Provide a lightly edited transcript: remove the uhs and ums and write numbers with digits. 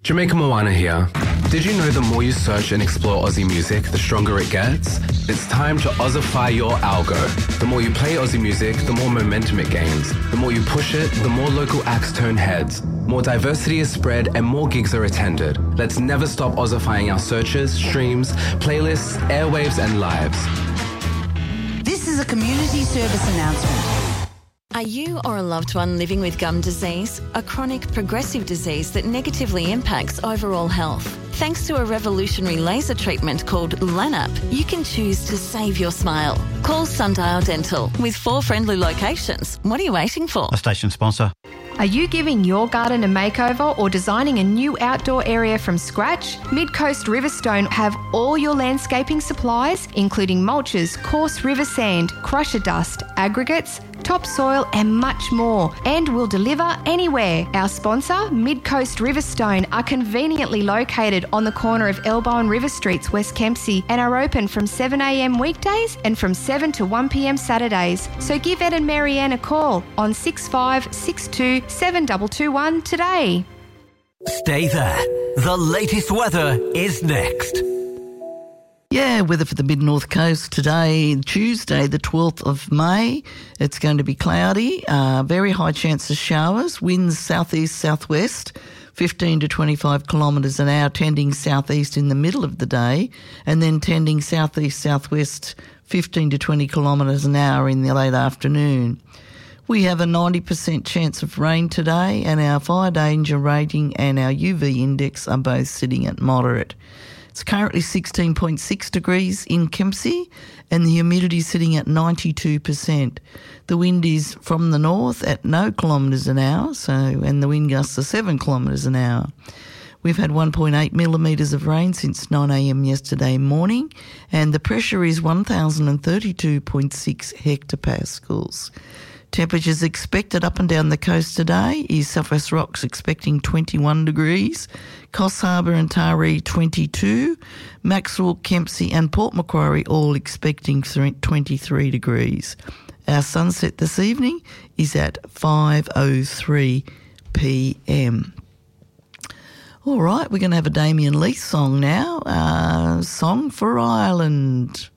Jamaica Moana here. Did you know the more you search and explore Aussie music, the stronger it gets? It's time to Aussify your algo. The more you play Aussie music, the more momentum it gains. The more you push it, the more local acts turn heads. More diversity is spread and more gigs are attended. Let's never stop Aussifying our searches, streams, playlists, airwaves and lives. This is a community service announcement. Are you or a loved one living with gum disease, a chronic progressive disease that negatively impacts overall health? Thanks to a revolutionary laser treatment called LANAP, you can choose to save your smile. Call Sundial Dental with 4 friendly locations. What are you waiting for? A station sponsor. Are you giving your garden a makeover or designing a new outdoor area from scratch? Midcoast Riverstone have all your landscaping supplies, including mulches, coarse river sand, crusher dust, aggregates, topsoil and much more, and will deliver anywhere. Our sponsor, Midcoast Riverstone, are conveniently located on the corner of Elbow and River Streets, West Kempsey, and are open from 7 a.m. weekdays and from 7 to 1 p.m. Saturdays. So give Ed and Marianne a call on 6562 7221 today. Stay there. The latest weather is next. Yeah, weather for the mid-north coast today, Tuesday, the 12th of May. It's going to be cloudy, very high chance of showers, winds southeast-southwest, 15 to 25 kilometres an hour, tending southeast in the middle of the day, and then tending southeast-southwest, 15 to 20 kilometres an hour in the late afternoon. We have a 90% chance of rain today, and our fire danger rating and our UV index are both sitting at moderate. It's currently 16.6 degrees in Kempsey and the humidity sitting at 92%. The wind is from the north at no kilometres an hour, and the wind gusts are 7 kilometres an hour. We've had 1.8 millimetres of rain since 9 a.m. yesterday morning, and the pressure is 1,032.6 hectopascals. Temperatures expected up and down the coast today is South West Rocks expecting 21 degrees, Coffs Harbour and Taree 22, Maxwell, Kempsey and Port Macquarie all expecting 23 degrees. Our sunset this evening is at 5:03 p.m. All right, we're going to have a Damien Leith song now, Song for Ireland.